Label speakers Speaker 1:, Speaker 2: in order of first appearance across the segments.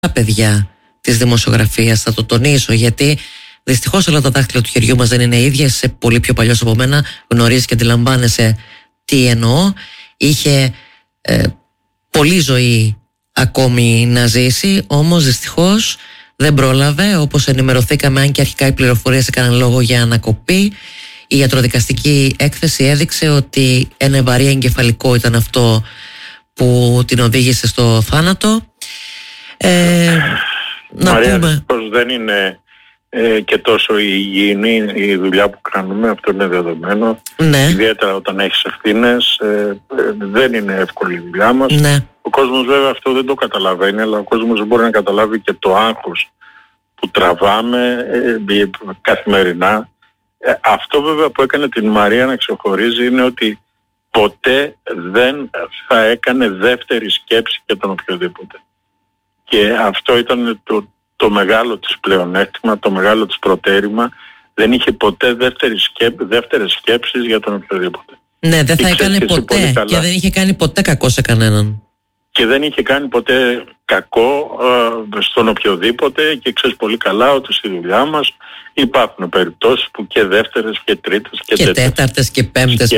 Speaker 1: παιδιά της δημοσιογραφίας, θα το τονίσω, γιατί δυστυχώς όλα τα δάχτυλα του χεριού μας δεν είναι ίδια. Είσαι πολύ πιο παλιός από μένα, γνωρίζεις και αντιλαμβάνεσαι τι εννοώ. Είχε πολλή ζωή ακόμη να ζήσει, όμως δυστυχώς δεν πρόλαβε, όπως ενημερωθήκαμε, αν και αρχικά οι πληροφορίες έκαναν λόγο για ανακοπή. Η ιατροδικαστική έκθεση έδειξε ότι ένα βαρύ εγκεφαλικό ήταν αυτό που την οδήγησε στο θάνατο.
Speaker 2: Μαρία, πως δεν είναι και τόσο υγιεινή η δουλειά που κάνουμε, αυτό είναι δεδομένο.
Speaker 1: Ναι.
Speaker 2: Ιδιαίτερα όταν έχεις ευθύνες, δεν είναι εύκολη η δουλειά μας.
Speaker 1: Ναι.
Speaker 2: Ο κόσμος βέβαια αυτό δεν το καταλαβαίνει, αλλά ο κόσμος μπορεί να καταλάβει και το άγχος που τραβάμε καθημερινά. Αυτό βέβαια που έκανε την Μαρία να ξεχωρίζει είναι ότι ποτέ δεν θα έκανε δεύτερη σκέψη για τον οποιοδήποτε. Και αυτό ήταν το μεγάλο της πλεονέκτημα, το μεγάλο της προτέρημα. Δεν είχε ποτέ δεύτερες σκέψεις για τον οποιοδήποτε.
Speaker 1: Ναι, δεν θα έκανε ποτέ και δεν είχε κάνει ποτέ κακό σε κανέναν.
Speaker 2: Και δεν είχε κάνει ποτέ κακό στον οποιοδήποτε, και ξέρεις πολύ καλά ότι στη δουλειά μας υπάρχουν περιπτώσεις που και δεύτερες και τρίτες και
Speaker 1: τέταρτες και πέμπτες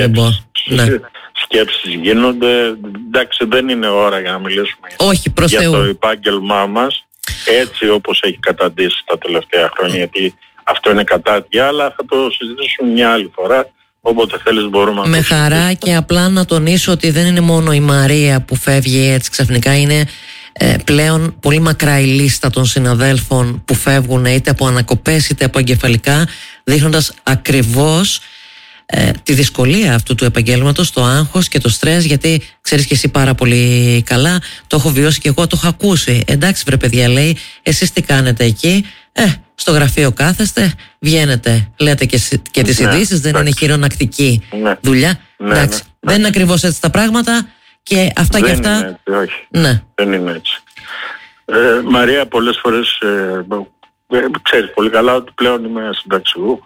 Speaker 2: σκέψεις γίνονται. Εντάξει, δεν είναι ώρα για να μιλήσουμε για το επάγγελμά μας έτσι όπως έχει καταντήσει τα τελευταία χρόνια, γιατί αυτό είναι κατάτια, αλλά θα το συζητήσουμε μια άλλη φορά. Όποτε θέλεις μπορούμε να
Speaker 1: με χαρά, και απλά να τονίσω ότι δεν είναι μόνο η Μαρία που φεύγει έτσι ξαφνικά. Είναι πλέον πολύ μακρά η λίστα των συναδέλφων που φεύγουν είτε από ανακοπές είτε από εγκεφαλικά, δείχνοντας ακριβώς τη δυσκολία αυτού του επαγγέλματος, το άγχος και το στρες, γιατί ξέρεις και εσύ πάρα πολύ καλά, το έχω βιώσει και εγώ, το έχω ακούσει. Εντάξει βρε παιδιά, λέει, εσείς τι κάνετε εκεί? Στο γραφείο κάθεστε, βγαίνετε, λέτε και τις ειδήσεις, δεν είναι χειρονακτική δουλειά. Εντάξει, δεν είναι ακριβώς έτσι τα πράγματα, και αυτά
Speaker 2: δεν
Speaker 1: και αυτά.
Speaker 2: Είναι έτσι, όχι. Δεν είναι έτσι. Μαρία, πολλές φορές ξέρεις πολύ καλά ότι πλέον είμαι συνταξιούχος.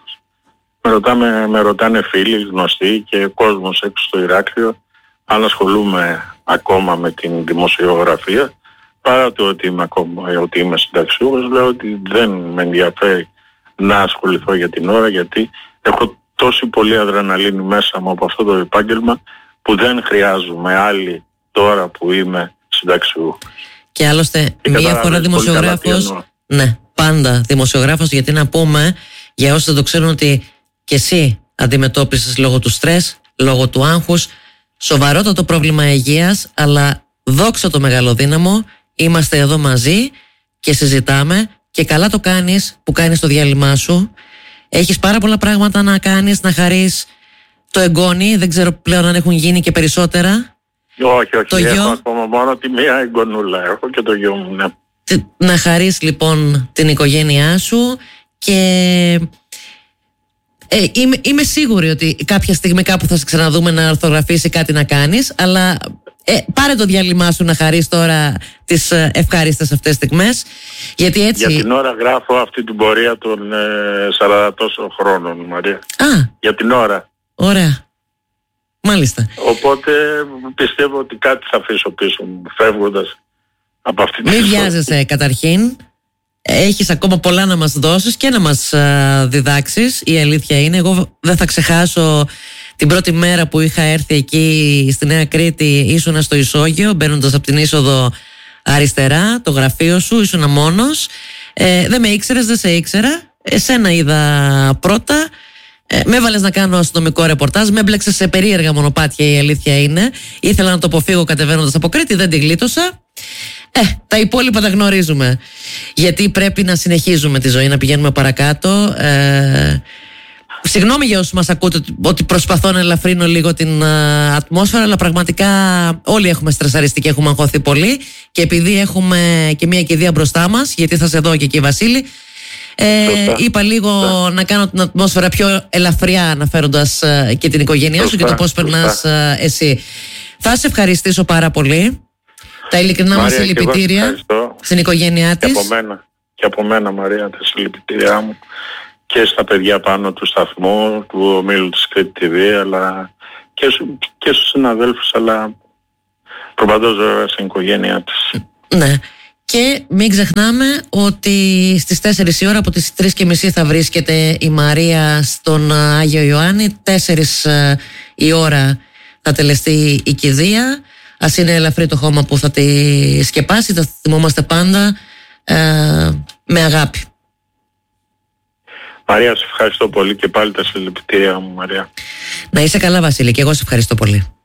Speaker 2: Με ρωτάνε φίλοι, γνωστοί και κόσμος έξω στο Ηράκλειο αν ασχολούμαι ακόμα με την δημοσιογραφία. Παρά το ότι είμαι συνταξιούχος, λέω ότι δεν με ενδιαφέρει να ασχοληθώ για την ώρα, γιατί έχω τόση πολύ αδρεναλίνη μέσα μου από αυτό το επάγγελμα που δεν χρειάζομαι άλλη τώρα που είμαι συνταξιούχος.
Speaker 1: Και άλλωστε μία φορά δημοσιογράφος, ναι, πάντα δημοσιογράφος, γιατί να πούμε για όσοι δεν το ξέρουν ότι και εσύ αντιμετώπισες λόγω του στρες, λόγω του άγχους, σοβαρότατο πρόβλημα υγείας, αλλά δόξα το μεγαλοδύναμο, είμαστε εδώ μαζί και συζητάμε, και καλά το κάνεις που κάνεις το διάλειμμα σου. Έχεις πάρα πολλά πράγματα να κάνεις, να χαρείς το εγγόνι, δεν ξέρω πλέον αν έχουν γίνει και περισσότερα.
Speaker 2: Όχι, έχω ακόμα μόνο τη μία εγγονούλα, έχω και το γιο μου, ναι.
Speaker 1: Να χαρείς λοιπόν την οικογένειά σου, και είμαι σίγουρη ότι κάποια στιγμή κάπου θα σε ξαναδούμε να ορθογραφήσει κάτι να κάνεις, αλλά πάρε το διάλειμμα σου να χαρείς τώρα τις ευχάριστες αυτές στιγμές, γιατί έτσι...
Speaker 2: Για την ώρα γράφω αυτή την πορεία των 40 τόσων χρόνων, Μαρία. Για την ώρα.
Speaker 1: Ωραία. Μάλιστα.
Speaker 2: Οπότε πιστεύω ότι κάτι θα αφήσω πίσω μου φεύγοντας από αυτή την
Speaker 1: ιστορία. Μην βιάζεσαι καταρχήν. Έχεις ακόμα πολλά να μας δώσεις και να μας διδάξεις. Η αλήθεια είναι, εγώ δεν θα ξεχάσω την πρώτη μέρα που είχα έρθει εκεί στη Νέα Κρήτη. Ήσουνα στο Ισόγειο, μπαίνοντας από την είσοδο αριστερά, το γραφείο σου, ήσουνα μόνος. Δεν με ήξερες, δεν σε ήξερα. Εσένα είδα πρώτα. Με έβαλες να κάνω αστυνομικό ρεπορτάζ, με έμπλεξες σε περίεργα μονοπάτια, η αλήθεια είναι. Ήθελα να το αποφύγω κατεβαίνοντας από Κρήτη, δεν τη γλίτωσα. Τα υπόλοιπα τα γνωρίζουμε. Γιατί πρέπει να συνεχίζουμε τη ζωή, να πηγαίνουμε παρακάτω. Συγγνώμη για όσους μας ακούτε ότι προσπαθώ να ελαφρύνω λίγο την ατμόσφαιρα, αλλά πραγματικά όλοι έχουμε στρεσαριστεί και έχουμε αγχωθεί πολύ. Και επειδή έχουμε και μία κηδεία μπροστά μας, γιατί θα σε δω και εκεί, Βασίλη, είπα λίγο να κάνω την ατμόσφαιρα πιο ελαφριά, αναφέροντας και την οικογένειά σου και το πώς περνάς εσύ. Θα σε ευχαριστήσω πάρα πολύ. Τα ειλικρινά μας συλληπιτήρια στην οικογένειά της.
Speaker 2: Και από μένα, Μαρία, τα συλληπιτήριά μου και στα παιδιά πάνω του σταθμού, του ομίλου της Κρήτη TV, αλλά και στους συναδέλφους, αλλά προπαντός βέβαια στην οικογένειά της.
Speaker 1: Ναι. Και μην ξεχνάμε ότι στις 4 η ώρα από τις 3:30 θα βρίσκεται η Μαρία στον Άγιο Ιωάννη. 4 η ώρα θα τελεστεί η κηδεία. Ας είναι ελαφρύ το χώμα που θα τη σκεπάσει, θα θυμόμαστε πάντα με αγάπη.
Speaker 2: Μαρία, σε ευχαριστώ πολύ και πάλι τα συλληπιτήριά μου, Μαρία.
Speaker 1: Να είσαι καλά, Βασίλη, και εγώ σε ευχαριστώ πολύ.